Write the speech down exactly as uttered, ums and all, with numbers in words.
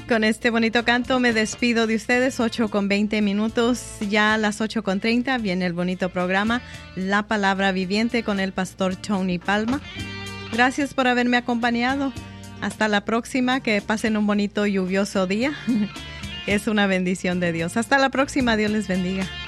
Con este bonito canto me despido de ustedes, ocho con veinte minutos, ya a las ocho con treinta viene el bonito programa La Palabra Viviente con el pastor Tony Palma. Gracias por haberme acompañado. Hasta la próxima, que pasen un bonito lluvioso día. Es una bendición de Dios. Hasta la próxima, Dios les bendiga.